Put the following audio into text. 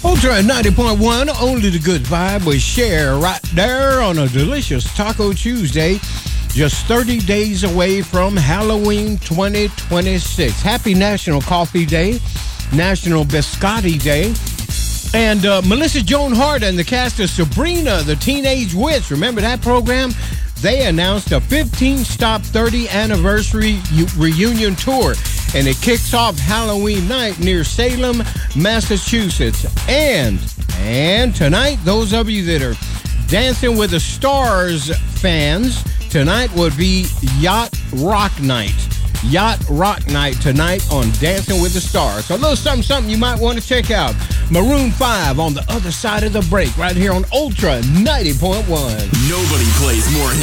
Ultra 90.1, only the good vibe we share right there on a delicious Taco Tuesday. Just 30 days away from Halloween 2026. Happy National Coffee Day, National Biscotti Day. And Melissa Joan Hart and the cast of Sabrina, the Teenage Witch. Remember that program? They announced a 15-stop 30 anniversary reunion tour. And it kicks off Halloween night near Salem, Massachusetts. And tonight, those of you that are Dancing with the Stars fans, tonight would be Yacht Rock Night. Yacht Rock Night tonight on Dancing with the Stars. So a little something you might want to check out. Maroon 5 on the other side of the break right here on Ultra 90.1. Nobody plays more hits